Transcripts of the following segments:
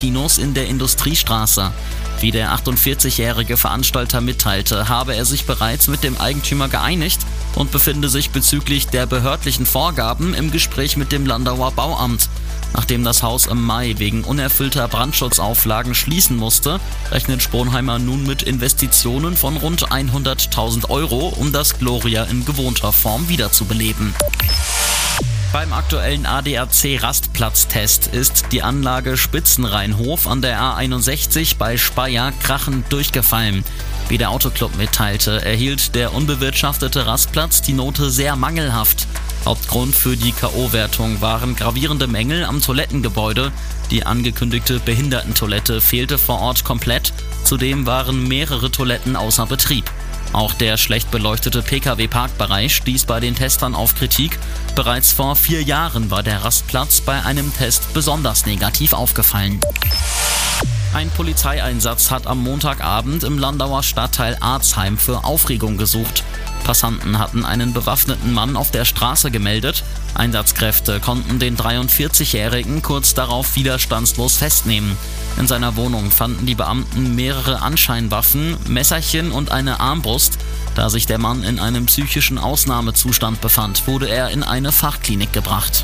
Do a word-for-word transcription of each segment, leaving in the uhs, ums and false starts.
Kinos in der Industriestraße. Wie der achtundvierzigjährige Veranstalter mitteilte, habe er sich bereits mit dem Eigentümer geeinigt und befinde sich bezüglich der behördlichen Vorgaben im Gespräch mit dem Landauer Bauamt. Nachdem das Haus im Mai wegen unerfüllter Brandschutzauflagen schließen musste, rechnet Sponheimer nun mit Investitionen von rund hunderttausend Euro, um das Gloria in gewohnter Form wiederzubeleben. Beim aktuellen A D A C-Rastplatztest ist die Anlage Spitzenrheinhof an der A einundsechzig bei Speyer krachend durchgefallen. Wie der Autoclub mitteilte, erhielt der unbewirtschaftete Rastplatz die Note sehr mangelhaft. Hauptgrund für die K O-Wertung waren gravierende Mängel am Toilettengebäude. Die angekündigte Behindertentoilette fehlte vor Ort komplett. Zudem waren mehrere Toiletten außer Betrieb. Auch der schlecht beleuchtete Pkw-Parkbereich stieß bei den Testern auf Kritik. Bereits vor vier Jahren war der Rastplatz bei einem Test besonders negativ aufgefallen. Ein Polizeieinsatz hat am Montagabend im Landauer Stadtteil Arzheim für Aufregung gesucht. Passanten hatten einen bewaffneten Mann auf der Straße gemeldet. Einsatzkräfte konnten den dreiundvierzigjährigen kurz darauf widerstandslos festnehmen. In seiner Wohnung fanden die Beamten mehrere Anscheinwaffen, Messerchen und eine Armbrust. Da sich der Mann in einem psychischen Ausnahmezustand befand, wurde er in eine Fachklinik gebracht.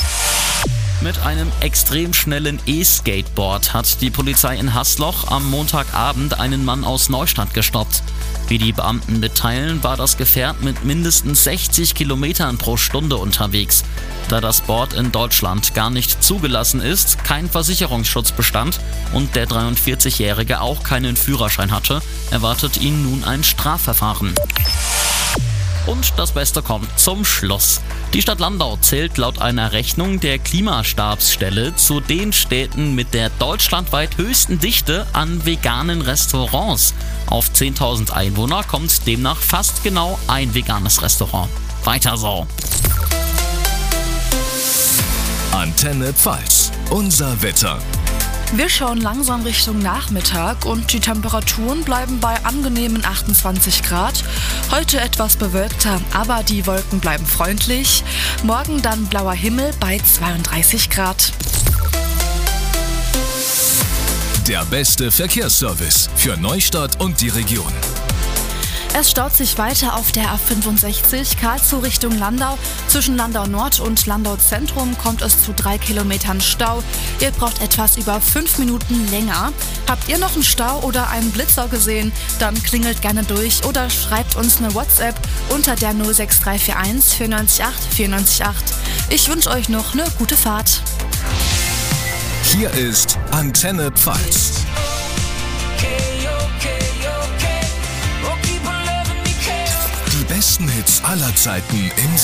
Mit einem extrem schnellen E-Skateboard hat die Polizei in Haßloch am Montagabend einen Mann aus Neustadt gestoppt. Wie die Beamten mitteilen, war das Gefährt mit mindestens sechzig Kilometern pro Stunde unterwegs. Da das Board in Deutschland gar nicht zugelassen ist, kein Versicherungsschutz bestand und der dreiundvierzigjährige auch keinen Führerschein hatte, erwartet ihn nun ein Strafverfahren. Und das Beste kommt zum Schluss. Die Stadt Landau zählt laut einer Rechnung der Klimastabsstelle zu den Städten mit der deutschlandweit höchsten Dichte an veganen Restaurants. Auf zehntausend Einwohner kommt demnach fast genau ein veganes Restaurant. Weiter so. Antenne Pfalz, unser Wetter. Wir schauen langsam Richtung Nachmittag und die Temperaturen bleiben bei angenehmen achtundzwanzig Grad. Heute etwas bewölkter, aber die Wolken bleiben freundlich. Morgen dann blauer Himmel bei zweiunddreißig Grad. Der beste Verkehrsservice für Neustadt und die Region. Es staut sich weiter auf der A fünfundsechzig Karlsruhe Richtung Landau. Zwischen Landau Nord und Landau Zentrum kommt es zu drei Kilometern Stau. Ihr braucht etwas über fünf Minuten länger. Habt ihr noch einen Stau oder einen Blitzer gesehen? Dann klingelt gerne durch oder schreibt uns eine WhatsApp unter der null sechs drei vier eins vier neun acht vier neun acht. Ich wünsche euch noch eine gute Fahrt. Hier ist Antenne Pfalz. Die besten Hits aller Zeiten im